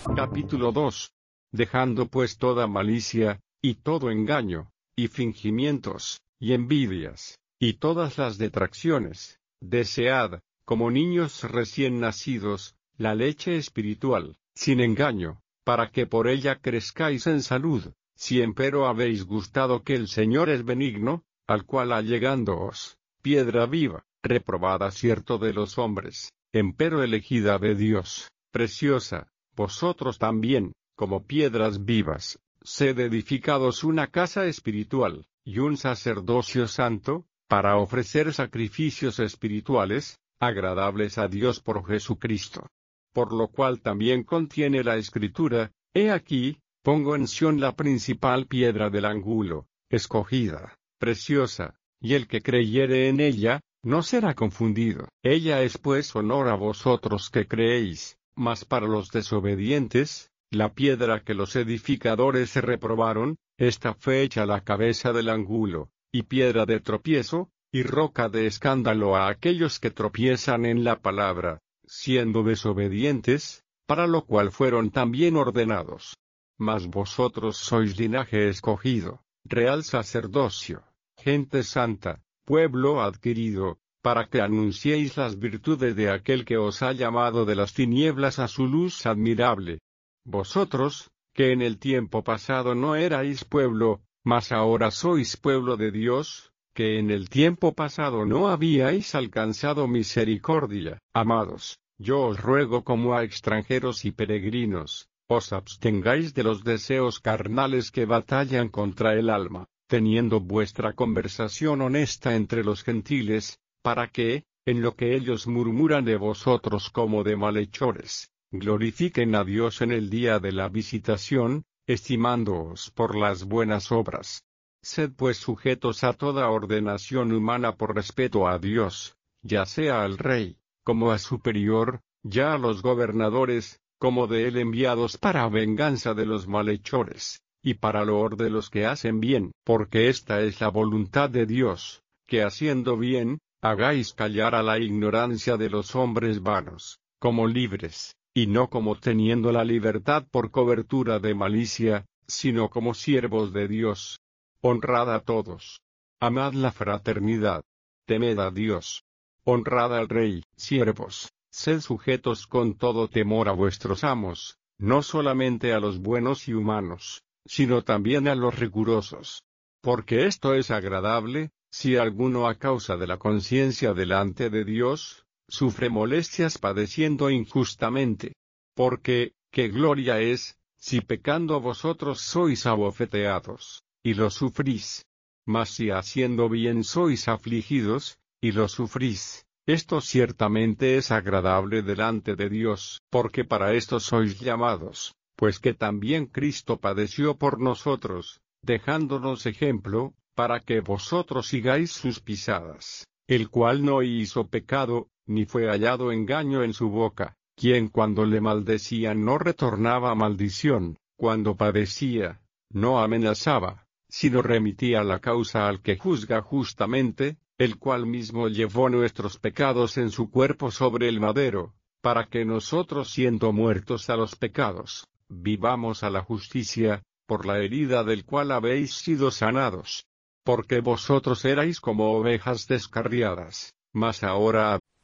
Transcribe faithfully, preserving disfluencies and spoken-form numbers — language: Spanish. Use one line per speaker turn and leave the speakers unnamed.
Capítulo dos. Dejando pues toda malicia, y todo engaño, y fingimientos, y envidias, y todas las detracciones, desead, como niños recién nacidos, la leche espiritual, sin engaño, para que por ella crezcáis en salud, si empero habéis gustado que el Señor es benigno, al cual allegándoos, piedra viva, reprobada cierto de los hombres, empero elegida de Dios, preciosa, vosotros también, como piedras vivas, sed edificados una casa espiritual, y un sacerdocio santo, para ofrecer sacrificios espirituales, agradables a Dios por Jesucristo. Por lo cual también contiene la Escritura, he aquí, pongo en Sión la principal piedra del ángulo, escogida, preciosa, y el que creyere en ella, no será confundido. Ella es pues honor a vosotros que creéis, mas para los desobedientes, la piedra que los edificadores se reprobaron, esta fue hecha la cabeza del ángulo, y piedra de tropiezo, y roca de escándalo a aquellos que tropiezan en la palabra, siendo desobedientes, para lo cual fueron también ordenados. Mas vosotros sois linaje escogido, real sacerdocio, gente santa, pueblo adquirido, para que anunciéis las virtudes de aquel que os ha llamado de las tinieblas a su luz admirable. Vosotros, que en el tiempo pasado no erais pueblo, mas ahora sois pueblo de Dios, que en el tiempo pasado no habíais alcanzado misericordia. Amados, yo os ruego como a extranjeros y peregrinos, os abstengáis de los deseos carnales que batallan contra el alma, teniendo vuestra conversación honesta entre los gentiles, para que, en lo que ellos murmuran de vosotros como de malhechores, glorifiquen a Dios en el día de la visitación, estimándoos por las buenas obras. Sed pues sujetos a toda ordenación humana por respeto a Dios, ya sea al rey, como a superior, ya a los gobernadores, como de él enviados para venganza de los malhechores, y para loor de los que hacen bien, porque esta es la voluntad de Dios, que haciendo bien, hagáis callar a la ignorancia de los hombres vanos, como libres, y no como teniendo la libertad por cobertura de malicia, sino como siervos de Dios. Honrad a todos. Amad la fraternidad. Temed a Dios. Honrad al Rey. Siervos, sed sujetos con todo temor a vuestros amos, no solamente a los buenos y humanos, sino también a los rigurosos. Porque esto es agradable, si alguno a causa de la conciencia delante de Dios, sufre molestias padeciendo injustamente. Porque, ¿qué gloria es, si pecando vosotros sois abofeteados, y lo sufrís? Mas si haciendo bien sois afligidos, y lo sufrís, esto ciertamente es agradable delante de Dios, porque para esto sois llamados, pues que también Cristo padeció por nosotros, dejándonos ejemplo, para que vosotros sigáis sus pisadas, el cual no hizo pecado, ni fue hallado engaño en su boca, quien cuando le maldecían no retornaba maldición, cuando padecía, no amenazaba, sino remitía la causa al que juzga justamente, el cual mismo llevó nuestros pecados en su cuerpo sobre el madero, para que nosotros siendo muertos a los pecados, vivamos a la justicia, por la herida del cual habéis sido sanados. Porque vosotros erais como ovejas descarriadas, mas ahora